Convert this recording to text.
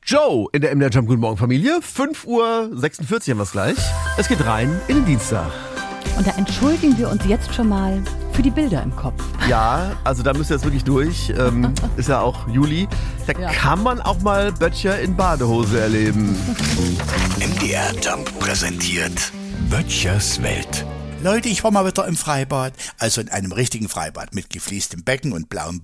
Joe in der MDR Jump Guten Morgen Familie. 5:46 Uhr haben wir es gleich. Es geht rein in den Dienstag. Und da entschuldigen wir uns jetzt schon mal für die Bilder im Kopf. Ja, also da müsst ihr jetzt wirklich durch. Ist ja auch Juli. Da kann man auch mal Böttcher in Badehose erleben. MDR Jump präsentiert Böttchers Welt. Leute, ich war mal wieder im Freibad, also in einem richtigen Freibad mit gefliestem Becken und blauem